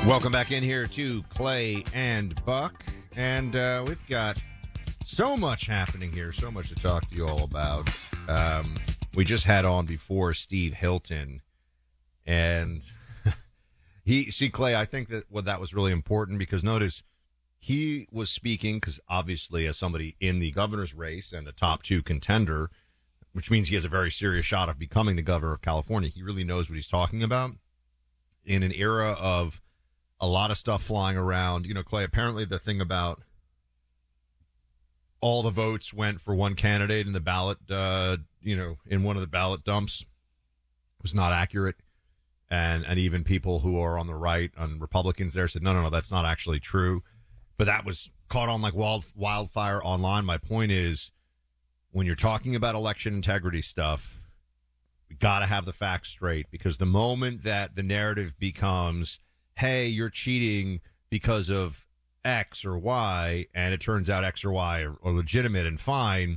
Welcome back in here to Clay and Buck, and we've got so much happening here, so much to talk to you all about. We just had on before Steve Hilton, and Clay, I think that was really important because notice he was speaking because obviously as somebody in the governor's race and a top 2 contender, which means he has a very serious shot of becoming the governor of California. He really knows what he's talking about in an era of a lot of stuff flying around. You know, Clay, apparently the thing about all the votes went for one candidate in the ballot, in one of the ballot dumps was not accurate. And even people who are on the right, on Republicans there, said, no, that's not actually true. But that was caught on like wildfire online. My point is, when you're talking about election integrity stuff, we got to have the facts straight, because the moment that the narrative becomes, hey, you're cheating because of X or Y, and it turns out X or Y are legitimate and fine,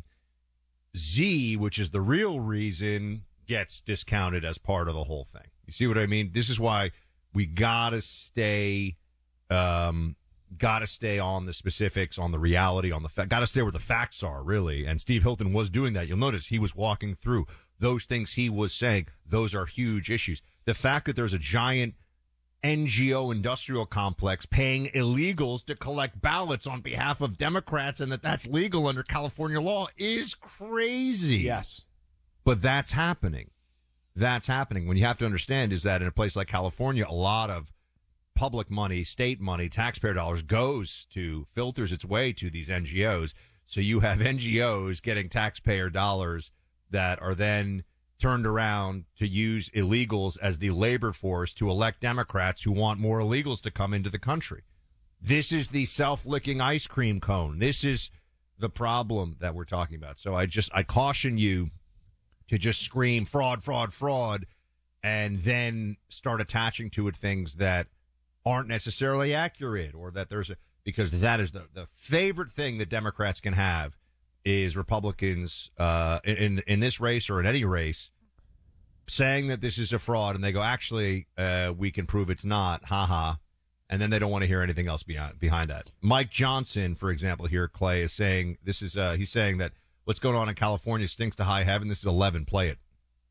Z, which is the real reason, gets discounted as part of the whole thing. You see what I mean? This is why we gotta stay on the specifics, on the reality, on the fact. Gotta stay where the facts are, really. And Steve Hilton was doing that. You'll notice he was walking through those things he was saying. Those are huge issues. The fact that there's a giant NGO industrial complex paying illegals to collect ballots on behalf of Democrats and that's legal under California law is crazy. Yes. But that's happening. That's happening. When you have to understand is that in a place like California, a lot of public money, state money, taxpayer dollars filters its way to these NGOs. So you have NGOs getting taxpayer dollars that are then turned around to use illegals as the labor force to elect Democrats who want more illegals to come into the country. This is the self-licking ice cream cone. This is the problem that we're talking about. So I caution you to just scream fraud, fraud, fraud, and then start attaching to it things that aren't necessarily accurate, or that because that is the favorite thing that Democrats can have is Republicans in this race or in any race saying that this is a fraud, and they go, actually, we can prove it's not, haha, and then they don't want to hear anything else behind that. Mike Johnson, for example, here, Clay, is saying he's saying that what's going on in California stinks to high heaven. This is 11. Play it.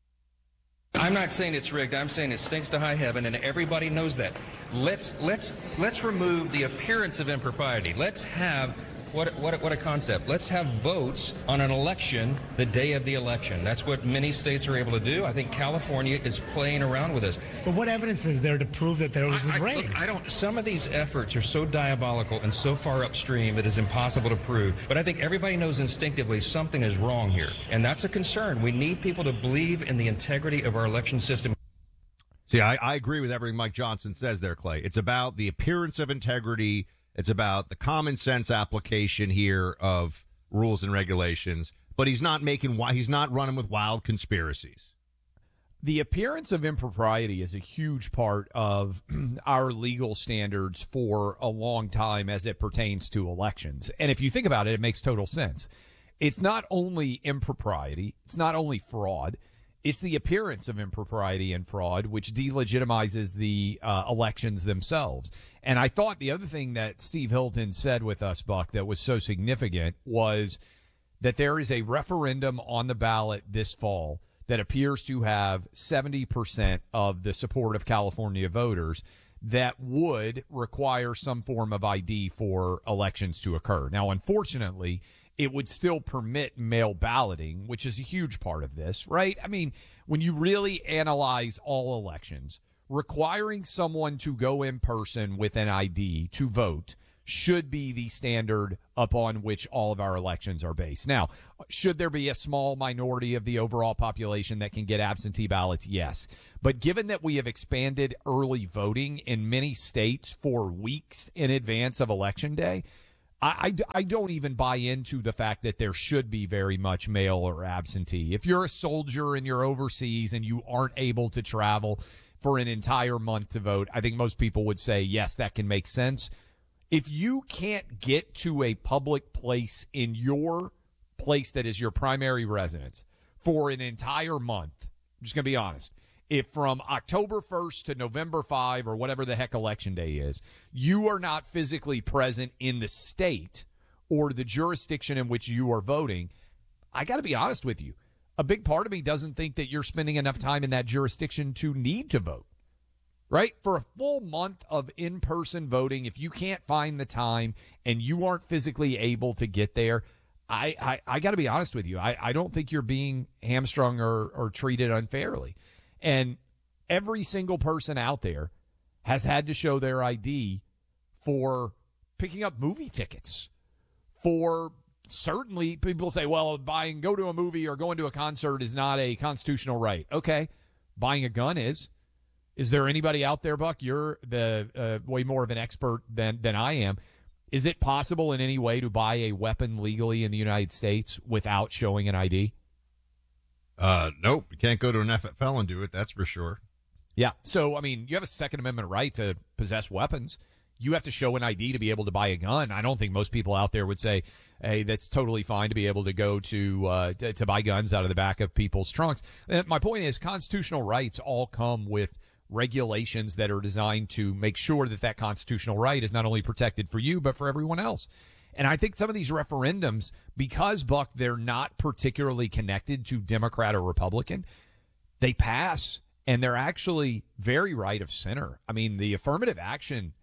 I'm not saying it's rigged. I'm saying it stinks to high heaven, and everybody knows that. Let's remove the appearance of impropriety. Let's have what a concept. Let's have votes on an election the day of the election. That's what many states are able to do. I think California is playing around with us. But what evidence is there to prove that there was rigged? Some of these efforts are so diabolical and so far upstream it is impossible to prove. But I think everybody knows instinctively something is wrong here, and that's a concern. We need people to believe in the integrity of our election system. See, I agree with everything Mike Johnson says there, Clay. It's about the appearance of integrity. It's about the common sense application here of rules and regulations, but he's not running with wild conspiracies. The appearance of impropriety is a huge part of our legal standards for a long time as it pertains to elections. And if you think about it, it makes total sense. It's not only impropriety, it's not only fraud, it's the appearance of impropriety and fraud, which delegitimizes the elections themselves. And I thought the other thing that Steve Hilton said with us, Buck, that was so significant was that there is a referendum on the ballot this fall that appears to have 70% of the support of California voters that would require some form of ID for elections to occur. Now, unfortunately, it would still permit mail balloting, which is a huge part of this, right? I mean, when you really analyze all elections, requiring someone to go in person with an ID to vote should be the standard upon which all of our elections are based. Now, should there be a small minority of the overall population that can get absentee ballots? Yes. But given that we have expanded early voting in many states for weeks in advance of Election Day, I don't even buy into the fact that there should be very much mail or absentee. If you're a soldier and you're overseas and you aren't able to travel for an entire month to vote, I think most people would say, yes, that can make sense. If you can't get to a public place in your place that is your primary residence for an entire month, I'm just going to be honest, if from October 1st to November 5 or whatever the heck election day is, you are not physically present in the state or the jurisdiction in which you are voting, I got to be honest with you. A big part of me doesn't think that you're spending enough time in that jurisdiction to need to vote, right? For a full month of in-person voting, if you can't find the time and you aren't physically able to get there, I got to be honest with you. I don't think you're being hamstrung or treated unfairly. And every single person out there has had to show their ID for picking up movie tickets, for certainly people say, well, go to a movie or going to a concert is not a constitutional right. Okay. Buying a gun is. Is there anybody out there, Buck? You're the way more of an expert than I am. Is it possible in any way to buy a weapon legally in the United States without showing an ID? Nope. You can't go to an FFL and do it. That's for sure. Yeah. So, I mean, you have a Second Amendment right to possess weapons. You have to show an ID to be able to buy a gun. I don't think most people out there would say, hey, that's totally fine to be able to go to buy guns out of the back of people's trunks. And my point is constitutional rights all come with regulations that are designed to make sure that that constitutional right is not only protected for you, but for everyone else. And I think some of these referendums, because, Buck, they're not particularly connected to Democrat or Republican, they pass, and they're actually very right of center. I mean, the affirmative action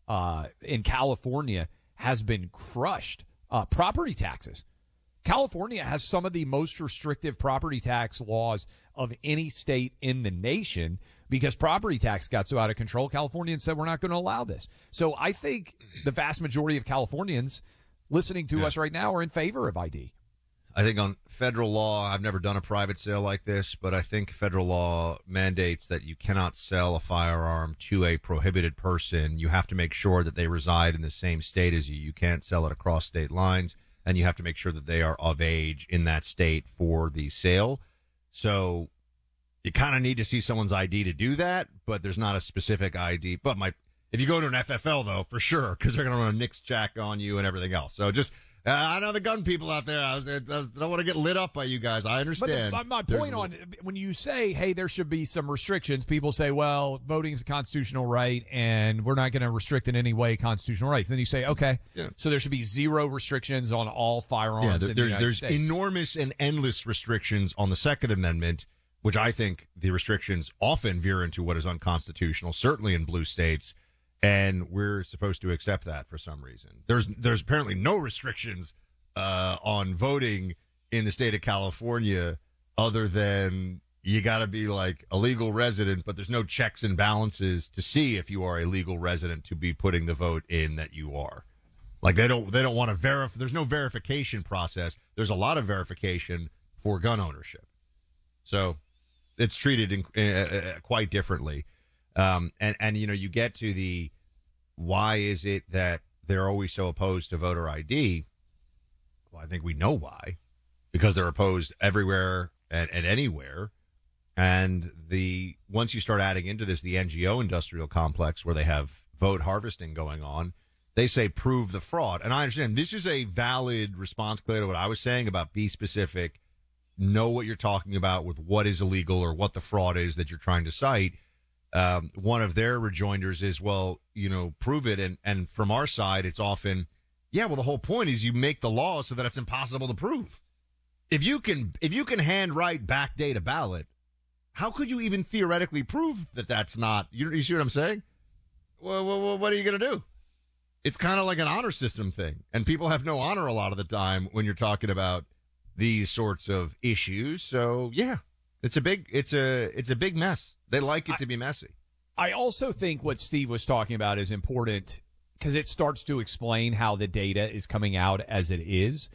in California has been crushed. Property taxes. California has some of the most restrictive property tax laws of any state in the nation because property tax got so out of control. Californians said, we're not going to allow this. So I think the vast majority of Californians listening to us right now are in favor of ID. I think on federal law, I've never done a private sale like this, but I think federal law mandates that you cannot sell a firearm to a prohibited person. You have to make sure that they reside in the same state as you. You can't sell it across state lines, and you have to make sure that they are of age in that state for the sale. So you kind of need to see someone's ID to do that, but there's not a specific ID. But if you go to an FFL, though, for sure, because they're going to run a NICS check on you and everything else. So just... I know the gun people out there. I don't want to get lit up by you guys. I understand. But my point on when you say, hey, there should be some restrictions, people say, well, voting is a constitutional right, and we're not going to restrict in any way constitutional rights. Then you say, okay, so there should be zero restrictions on all firearms in the United States. There's enormous and endless restrictions on the Second Amendment, which I think the restrictions often veer into what is unconstitutional, certainly in blue states. And we're supposed to accept that for some reason. There's apparently no restrictions on voting in the state of California other than you got to be like a legal resident, but there's no checks and balances to see if you are a legal resident to be putting the vote in that you are. Like they don't want to verify. There's no verification process. There's a lot of verification for gun ownership. So it's treated quite differently. And you know, you get to the why is it that they're always so opposed to voter ID? Well, I think we know why. Because they're opposed everywhere and anywhere. And once you start adding into this the NGO industrial complex where they have vote harvesting going on, they say prove the fraud. And I understand this is a valid response, Clay, to what I was saying about be specific, know what you're talking about with what is illegal or what the fraud is that you're trying to cite. One of their rejoinders is, well, you know, prove it. And from our side, it's often, yeah, well, the whole point is you make the law so that it's impossible to prove. If you can handwrite backdate a ballot, how could you even theoretically prove that that's not, you see what I'm saying? Well, what are you going to do? It's kind of like an honor system thing. And people have no honor a lot of the time when you're talking about these sorts of issues. So yeah, it's a big mess. They like it to be messy. I also think what Steve was talking about is important because it starts to explain how the data is coming out as it is.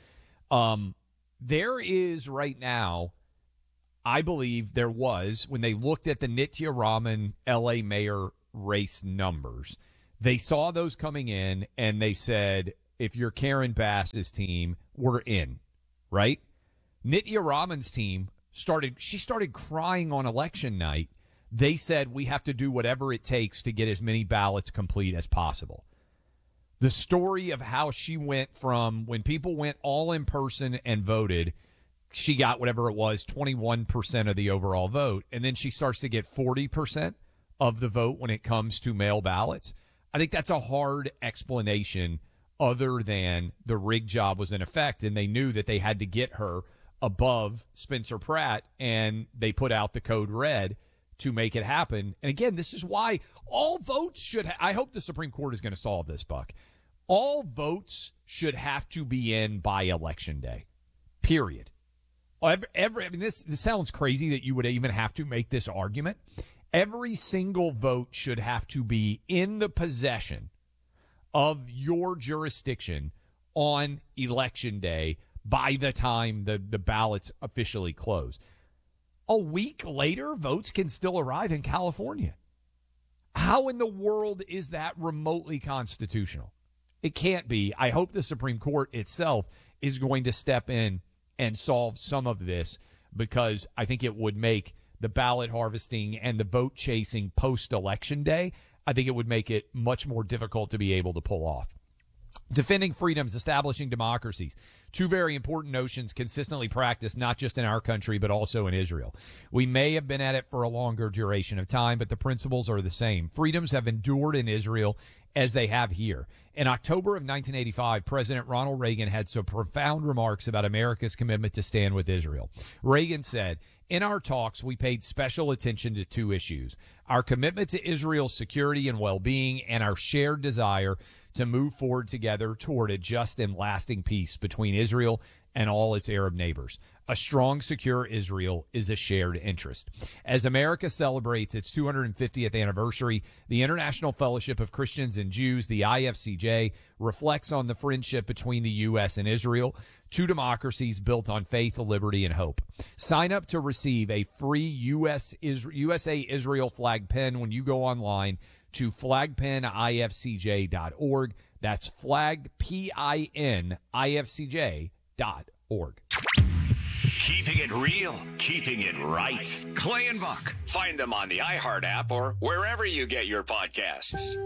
There is right now, I believe there was, when they looked at the Nitya Raman LA mayor race numbers, they saw those coming in and they said, if you're Karen Bass's team, we're in, right? Nitya Raman's team started crying on election night. They said we have to do whatever it takes to get as many ballots complete as possible. The story of how she went from when people went all in person and voted, she got whatever it was, 21% of the overall vote, and then she starts to get 40% of the vote when it comes to mail ballots. I think that's a hard explanation other than the rig job was in effect, and they knew that they had to get her above Spencer Pratt, and they put out the code red to make it happen. And again, this is why all votes should I hope the Supreme Court is going to solve this, Buck. All votes should have to be in by Election Day, period. I mean, this sounds crazy that you would even have to make this argument. Every single vote should have to be in the possession of your jurisdiction on Election Day by the time the ballots officially close. A week later, votes can still arrive in California. How in the world is that remotely constitutional? It can't be. I hope the Supreme Court itself is going to step in and solve some of this, because I think it would make the ballot harvesting and the vote chasing post-Election Day, I think it would make it much more difficult to be able to pull off. Defending freedoms, establishing democracies. Two very important notions consistently practiced not just in our country, but also in Israel. We may have been at it for a longer duration of time, but the principles are the same. Freedoms have endured in Israel as they have here. In October of 1985, President Ronald Reagan had some profound remarks about America's commitment to stand with Israel. Reagan said, "In our talks, we paid special attention to two issues: our commitment to Israel's security and well-being, and our shared desire to move forward together toward a just and lasting peace between Israel and all its Arab neighbors. A strong, secure Israel is a shared interest." As America celebrates its 250th anniversary, the International Fellowship of Christians and Jews, the IFCJ, reflects on the friendship between the U.S. and Israel, two democracies built on faith, liberty, and hope. Sign up to receive a free USA Israel flag pin when you go online to flagpinifcj.org. That's flagpinifcj.org. Keeping it real, keeping it right. Clay and Buck. Find them on the iHeart app or wherever you get your podcasts.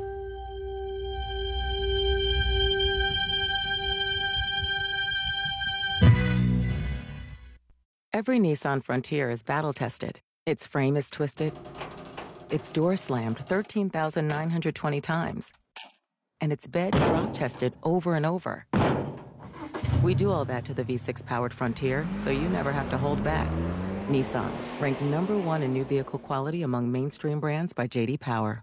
Every Nissan Frontier is battle-tested. Its frame is twisted. Its door slammed 13,920 times. And its bed drop-tested over and over. We do all that to the V6-powered Frontier, so you never have to hold back. Nissan, ranked #1 in new vehicle quality among mainstream brands by J.D. Power.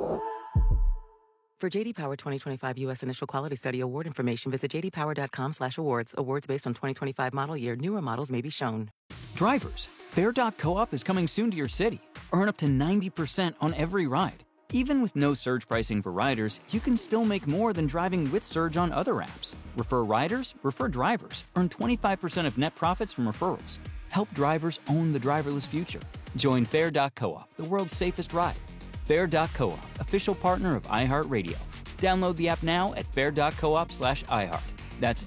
For J.D. Power 2025 U.S. Initial Quality Study Award information, visit jdpower.com/awards. Awards based on 2025 model year. Newer models may be shown. Drivers, Fair.coop is coming soon to your city. Earn up to 90% on every ride. Even with no surge pricing for riders, you can still make more than driving with Surge on other apps. Refer riders, refer drivers. Earn 25% of net profits from referrals. Help drivers own the driverless future. Join Fair.coop, the world's safest ride. Fair.coop, official partner of iHeartRadio. Download the app now at fair.coop/iHeart. That's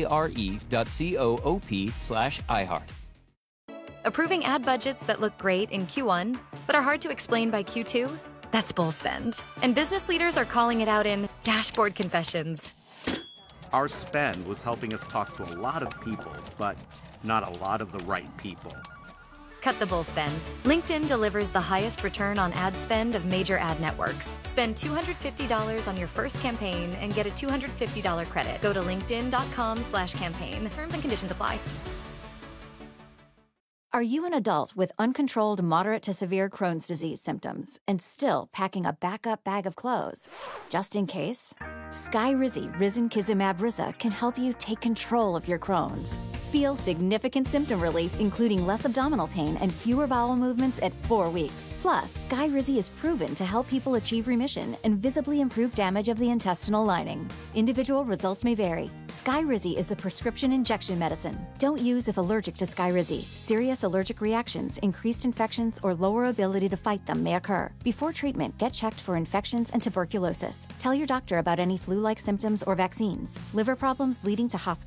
FARE.coop/iHeart. Approving ad budgets that look great in Q1, but are hard to explain by Q2? That's bull spend. And business leaders are calling it out in dashboard confessions. Our spend was helping us talk to a lot of people, but not a lot of the right people. Cut the bull spend. LinkedIn delivers the highest return on ad spend of major ad networks. Spend $250 on your first campaign and get a $250 credit. Go to linkedin.com/campaign. Terms and conditions apply. Are you an adult with uncontrolled moderate to severe Crohn's disease symptoms and still packing a backup bag of clothes? Just in case? Skyrizi Risankizumab Riza can help you take control of your Crohn's. Feel significant symptom relief, including less abdominal pain and fewer bowel movements at 4 weeks. Plus, Skyrizi is proven to help people achieve remission and visibly improve damage of the intestinal lining. Individual results may vary. Skyrizi is a prescription injection medicine. Don't use if allergic to Skyrizi. Serious allergic reactions, increased infections, or lower ability to fight them may occur. Before treatment, get checked for infections and tuberculosis. Tell your doctor about any flu-like symptoms or vaccines. Liver problems leading to hospital